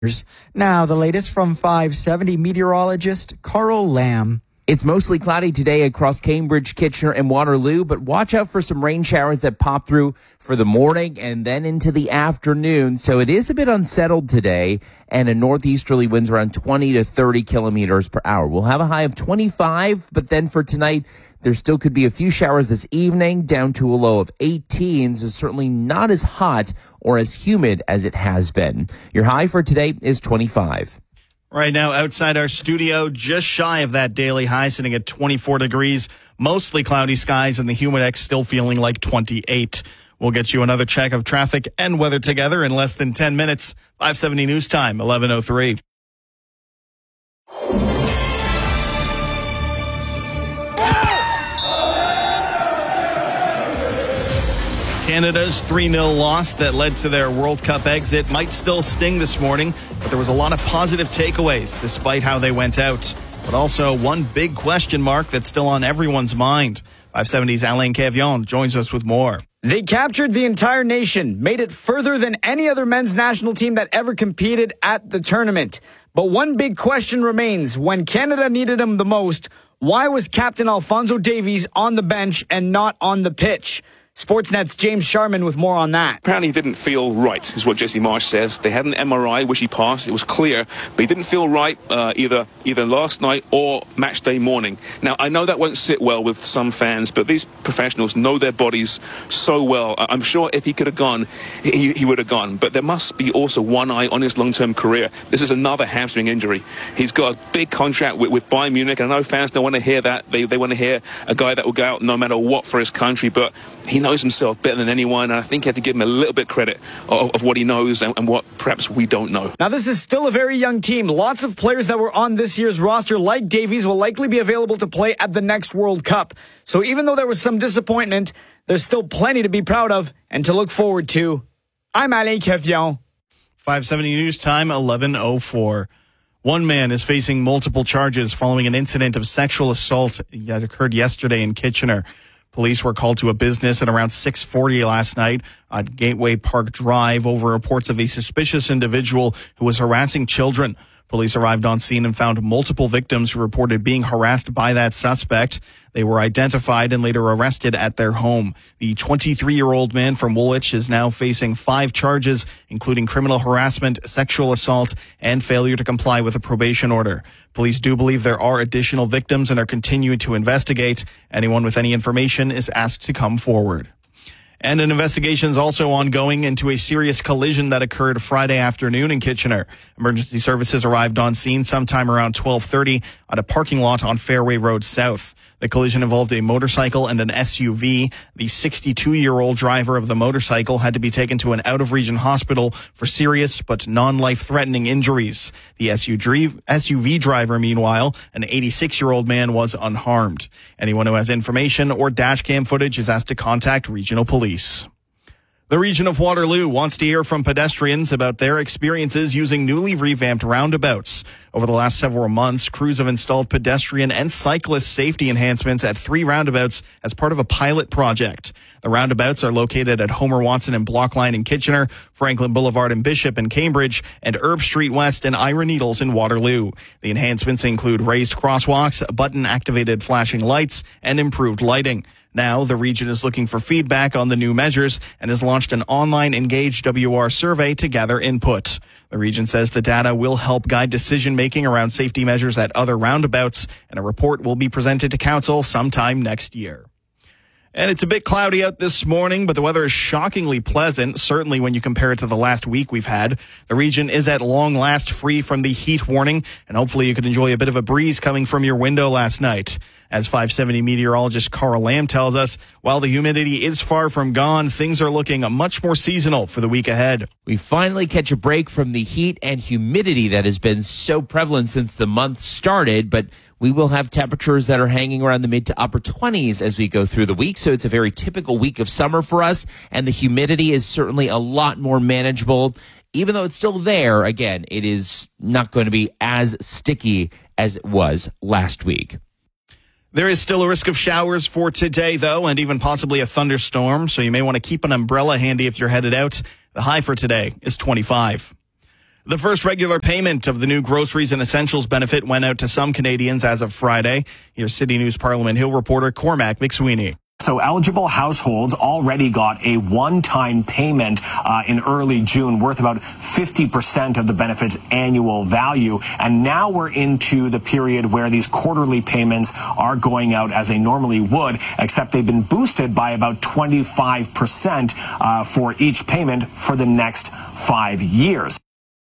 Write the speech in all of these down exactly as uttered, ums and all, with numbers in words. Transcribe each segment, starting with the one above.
Now, the latest from five seventy meteorologist Carl Lamb. It's mostly cloudy today across Cambridge, Kitchener, and Waterloo, but watch out for some rain showers that pop through for the morning and then into the afternoon. So it is a bit unsettled today, and a northeasterly winds around twenty to thirty kilometers per hour. We'll have a high of twenty-five, but then for tonight, there still could be a few showers this evening, down to a low of eighteen. So certainly not as hot or as humid as it has been. Your high for today is twenty-five. Right now, outside our studio, just shy of that daily high, sitting at twenty-four degrees, mostly cloudy skies, and the Humidex still feeling like twenty-eight. We'll get you another check of traffic and weather together in less than ten minutes. five seventy News Time, eleven oh three. Canada's three nil loss that led to their World Cup exit might still sting this morning, but there was a lot of positive takeaways despite how they went out. But also one big question mark that's still on everyone's mind. five seventy's Alain Cavillon joins us with more. They captured the entire nation, made it further than any other men's national team that ever competed at the tournament. But one big question remains. When Canada needed him the most, why was Captain Alphonso Davies on the bench and not on the pitch? Sportsnet's James Sharman with more on that. Apparently he didn't feel right, is what Jesse Marsh says. They had an M R I, which he passed. It was clear, but he didn't feel right uh, either either last night or match day morning. Now, I know that won't sit well with some fans, but these professionals know their bodies so well. I'm sure if he could have gone, he, he would have gone. But there must be also one eye on his long-term career. This is another hamstring injury. He's got a big contract with, with Bayern Munich, and I know fans don't want to hear that. They, they want to hear a guy that will go out no matter what for his country, but he knows himself better than anyone, and I think you have to give him a little bit of credit of, of what he knows and, and what perhaps we don't know. Now, this is still a very young team. Lots of players that were on this year's roster, like Davies, will likely be available to play at the next World Cup. So even though there was some disappointment, there's still plenty to be proud of and to look forward to. I'm Alain Cavillon. five seventy News Time, eleven oh four. One man is facing multiple charges following an incident of sexual assault that occurred yesterday in Kitchener. Police were called to a business at around six forty last night on Gateway Park Drive over reports of a suspicious individual who was harassing children. Police arrived on scene and found multiple victims who reported being harassed by that suspect. They were identified and later arrested at their home. The twenty-three-year-old man from Woolwich is now facing five charges, including criminal harassment, sexual assault, and failure to comply with a probation order. Police do believe there are additional victims and are continuing to investigate. Anyone with any information is asked to come forward. And an investigation is also ongoing into a serious collision that occurred Friday afternoon in Kitchener. Emergency services arrived on scene sometime around twelve thirty at a parking lot on Fairway Road South. The collision involved a motorcycle and an S U V. The sixty-two-year-old driver of the motorcycle had to be taken to an out-of-region hospital for serious but non-life-threatening injuries. The S U V driver, meanwhile, an eighty-six-year-old man, was unharmed. Anyone who has information or dash cam footage is asked to contact regional police. The region of Waterloo wants to hear from pedestrians about their experiences using newly revamped roundabouts. Over the last several months, crews have installed pedestrian and cyclist safety enhancements at three roundabouts as part of a pilot project. The roundabouts are located at Homer Watson and Blockline in Kitchener, Franklin Boulevard and Bishop in Cambridge, and Erb Street West and Ira Needles in Waterloo. The enhancements include raised crosswalks, button-activated flashing lights, and improved lighting. Now, the region is looking for feedback on the new measures and has launched an online Engage W R survey to gather input. The region says the data will help guide decision-making around safety measures at other roundabouts, and a report will be presented to council sometime next year. And it's a bit cloudy out this morning, but the weather is shockingly pleasant, certainly when you compare it to the last week we've had. The region is at long last free from the heat warning, and hopefully you could enjoy a bit of a breeze coming from your window last night. As five seventy meteorologist Carl Lamb tells us, while the humidity is far from gone, things are looking much more seasonal for the week ahead. We finally catch a break from the heat and humidity that has been so prevalent since the month started, but we will have temperatures that are hanging around the mid to upper twenties as we go through the week. So it's a very typical week of summer for us, and the humidity is certainly a lot more manageable. Even though it's still there, again, it is not going to be as sticky as it was last week. There is still a risk of showers for today, though, and even possibly a thunderstorm, so you may want to keep an umbrella handy if you're headed out. The high for today is twenty-five. The first regular payment of the new Groceries and Essentials benefit went out to some Canadians as of Friday. Here's City News Parliament Hill reporter Cormac McSweeney. So eligible households already got a one-time payment uh, in early June worth about fifty percent of the benefit's annual value. And now we're into the period where these quarterly payments are going out as they normally would, except they've been boosted by about twenty-five percent uh, for each payment for the next five years.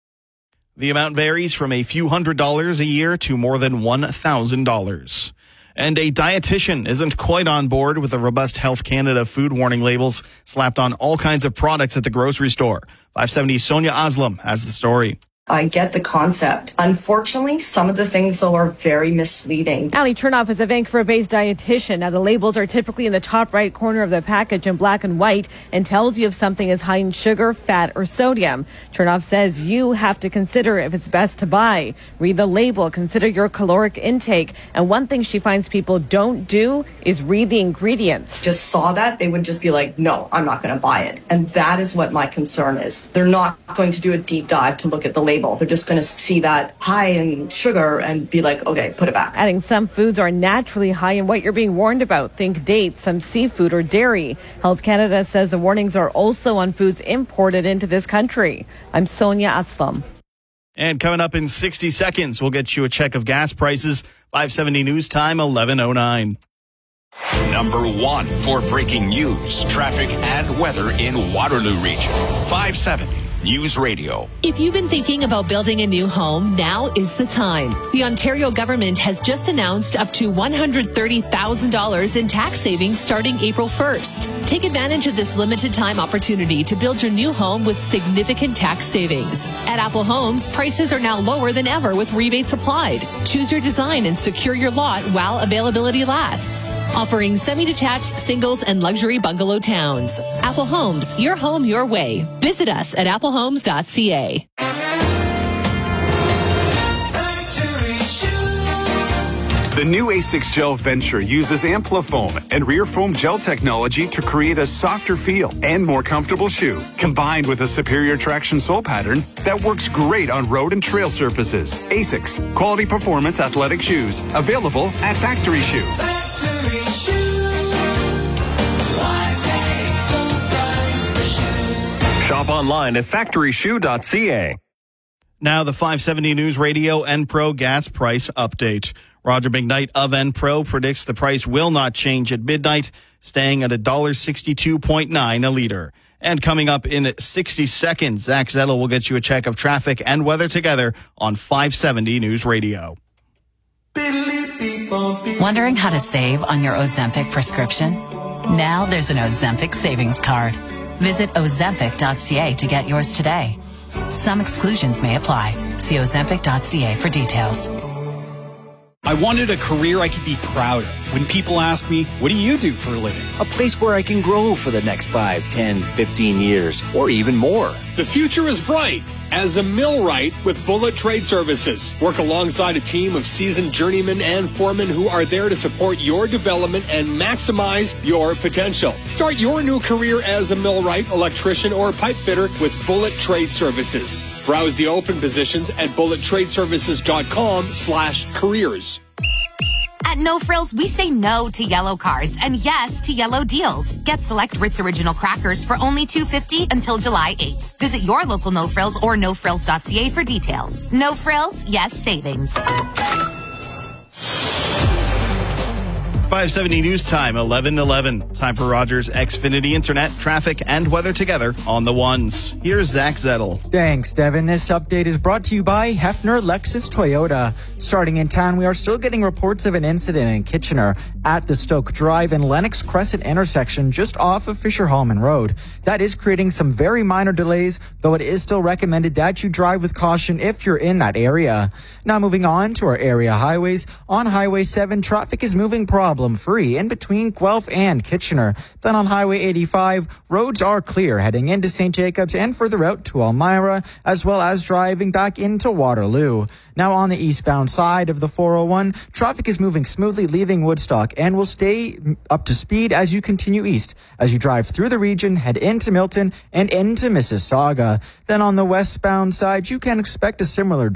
The amount varies from a few hundred dollars a year to more than one thousand dollars. And a dietitian isn't quite on board with the Robust Health Canada food warning labels slapped on all kinds of products at the grocery store. five seventy Sonia Aslam has the story. I get the concept. Unfortunately, some of the things, though, are very misleading. Ali Chernoff is a Vancouver-based dietitian. Now, the labels are typically in the top right corner of the package in black and white and tells you if something is high in sugar, fat, or sodium. Chernoff says you have to consider if it's best to buy. Read the label, consider your caloric intake. And one thing she finds people don't do is read the ingredients. Just saw that, they would just be like, no, I'm not going to buy it. And that is what my concern is. They're not going to do a deep dive to look at the label. They're just going to see that high in sugar and be like, okay, put it back. Adding some foods are naturally high in what you're being warned about. Think dates, some seafood or dairy. Health Canada says the warnings are also on foods imported into this country. I'm Sonia Aslam. And coming up in sixty seconds, we'll get you a check of gas prices. five seventy News Time, eleven oh nine. Number one for breaking news, traffic, and weather in Waterloo Region. five seventy News Radio. If you've been thinking about building a new home, now is the time. The Ontario government has just announced up to one hundred thirty thousand dollars in tax savings starting April first. Take advantage of this limited time opportunity to build your new home with significant tax savings. At Apple Homes, prices are now lower than ever with rebates applied. Choose your design and secure your lot while availability lasts. Offering semi-detached, singles, and luxury bungalow towns. Apple Homes, your home your way. Visit us at apple homes dot c a. The new Asics Gel Venture uses Amplifoam and rear foam gel technology to create a softer feel and more comfortable shoe, combined with a superior traction sole pattern that works great on road and trail surfaces. Asics, quality performance athletic shoes, available at Factory Shoe. Factory Shoe. Shop online at factory shoe dot c a. Now the five seventy News Radio Enpro gas price update. Roger McKnight of Enpro predicts the price will not change at midnight, staying at one dollar sixty-two point nine a liter. And coming up in sixty seconds, Zach Zettel will get you a check of traffic and weather together on five seventy News Radio. Wondering how to save on your Ozempic prescription? Now there's an Ozempic savings card. Visit ozempic dot c a to get yours today. Some exclusions may apply. See ozempic dot c a for details. I wanted a career I could be proud of. When people ask me, what do you do for a living? A place where I can grow for the next five, ten, fifteen years, or even more. The future is bright as a millwright with Bullet Trade Services. Work alongside a team of seasoned journeymen and foremen who are there to support your development and maximize your potential. Start your new career as a millwright, electrician, or pipe fitter with Bullet Trade Services. Browse the open positions at bullet trade services dot com slash careers. At No Frills, we say no to yellow cards and yes to yellow deals. Get select Ritz Original crackers for only two dollars and fifty cents until July eighth. Visit your local No Frills or no frills dot c a for details. No Frills, yes savings. five seventy News Time, eleven eleven. Time for Rogers Xfinity Internet, traffic, and weather together on the ones. Here's Zach Zettel. Thanks, Devin. This update is brought to you by Hefner Lexus Toyota. Starting in town, we are still getting reports of an incident in Kitchener at the Stoke Drive and Lennox Crescent intersection just off of Fisher-Hallman Road. That is creating some very minor delays, though it is still recommended that you drive with caution if you're in that area. Now moving on to our area highways. On Highway seven, traffic is moving problem. problem-free in between Guelph and Kitchener. Then on Highway eighty-five, roads are clear heading into Saint Jacobs and further out to Elmira, as well as driving back into Waterloo. Now on the eastbound side of the four oh one, traffic is moving smoothly leaving Woodstock and will stay up to speed as you continue east. As you drive through the region, head into Milton and into Mississauga. Then on the westbound side, you can expect a similar